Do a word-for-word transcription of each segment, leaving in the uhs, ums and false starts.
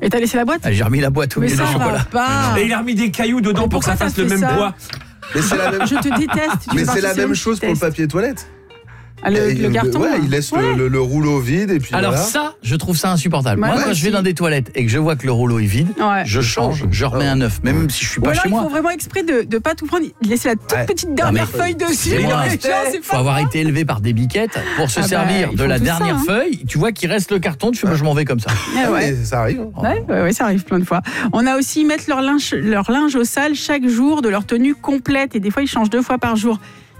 Et t'as laissé la boîte ? Ah, j'ai remis la boîte au Mais milieu ça du va chocolat. pas. Et il a remis des cailloux dedans Mais pour que ça pourquoi fasse t'as le fait même ça poids. Mais c'est la même, Je te déteste. Tu mais fais c'est la partie même de chose ceux pour qui le papier toilette. Ah, le, Et le carton. ouais, là. il laisse Ouais. le, le, le rouleau vide et puis Alors voilà. ça, je trouve ça insupportable. Ouais, Moi, moi quand je vais aussi. dans des toilettes et que je vois que le rouleau est vide, Ouais. je change, je remets un neuf, même si je suis Ou pas alors chez il moi. faut vraiment exprès de ne pas tout prendre, laisser la toute Ouais. petite dernière mais- feuille dessus. C'est moi. Genre, c'est Faut pas avoir grave. été élevé par des biquettes pour se Ah bah, servir ils de font la tout dernière ça, hein. feuille. Tu vois qu'il reste le carton, tu fais, bah, je m'en vais comme ça. Ah ouais. Mais ça arrive. hein. Ouais, ouais, ouais, ça arrive plein de fois. On a aussi mettre leur linge, leur linge au sale chaque jour de leur tenue complète et des fois ils changent deux fois par jour.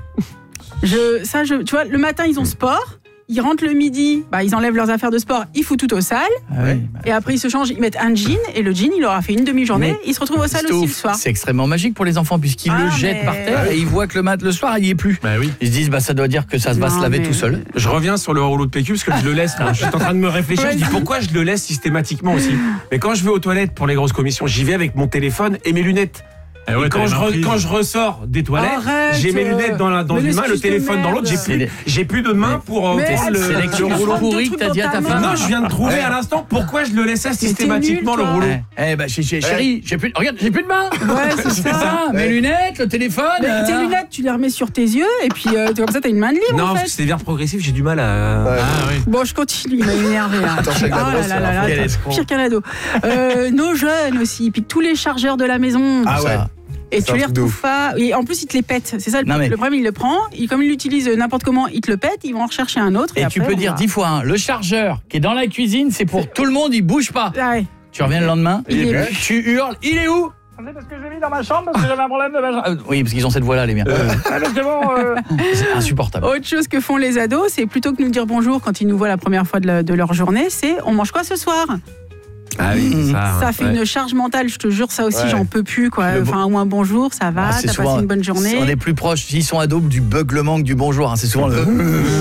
Je, ça, je, tu vois, le matin ils ont sport, ils rentrent le midi, bah, ils enlèvent leurs affaires de sport, ils foutent tout au sale Ah oui, bah, et après ils se changent, ils mettent un jean et le jean il aura fait une demi-journée, Mais- ils se retrouvent au sale aussi le Stouff, soir. c'est extrêmement magique pour les enfants puisqu'ils Ah, le jettent mais- par terre et ils voient que le mat le soir il y est plus. Bah oui. Ils se disent bah ça doit dire que ça va Non, se laver mais- tout seul. Je reviens sur le rouleau de P Q parce que je le laisse là. Je suis en train de me réfléchir. Je dis pourquoi je le laisse systématiquement aussi. Mais quand je vais aux toilettes pour les grosses commissions, j'y vais avec mon téléphone et mes lunettes. Eh ouais, Et quand, t'as je les mains re- prises. quand je ressors des toilettes, Arrête, j'ai mes euh, lunettes dans, la, dans mais une main, le l'excuse de téléphone dans l'autre, j'ai merde. plus, C'est- j'ai plus de main pour euh, Mais prendre le, c'est le l'excuse rouleau. pourrie que t'as dit à ta femme. Non, je viens de trouver Ouais. à l'instant pourquoi je le laissais systématiquement nul, le toi. rouleau. Eh eh, bah chez- chez- chérie, j'ai plus regarde, j'ai plus de main. Ouais, c'est C'est ça. ça, mes lunettes, le téléphone. Mais tes euh, lunettes, tu les remets sur tes yeux et puis euh, comme ça t'as une main de libre Non, en parce fait. que c'est vers progressif, j'ai du mal à. Ouais. Ah oui. Bon, je continue, il m'a énervé là. Attends, chaque Ah ado, là c'est là là un là, quel attends, escroc. pire qu'un ado. Euh, nos jeunes aussi, ils piquent tous les chargeurs de la maison. Ah ouais. ça. Et c'est tu un les truc de retrouves ouf. pas. Et en plus, ils te les pètent. C'est ça le, Non, mais- le problème, il le prend. Il, comme il l'utilise n'importe comment, il te le pète. Ils vont en rechercher un autre. Et, Et, tu après, peux on dire va- dix fois un. Le chargeur qui est dans la cuisine, c'est pour tout le monde, il bouge pas. Ah ouais. Tu reviens le lendemain, Il il est est plus. Tu hurles, il est où? C'est parce que je l'ai mis dans ma chambre parce que j'avais un problème de ma chambre. Oui, parce qu'ils ont cette voix-là, les miens. Ah, parce que bon, euh, c'est insupportable. Autre chose que font les ados, c'est plutôt que nous dire bonjour quand ils nous voient la première fois de, la- de leur journée, c'est on mange quoi ce soir? Ah oui, c'est ça. Ça fait ouais. une charge mentale, je te jure, ça aussi, Ouais. j'en peux plus. Quoi. Le bon- Enfin, au moins bonjour, ça va, Ah, c'est t'as souvent- passé une bonne journée. On est plus proche, s'ils sont ados, du beuglement que du bonjour. hein. C'est souvent le.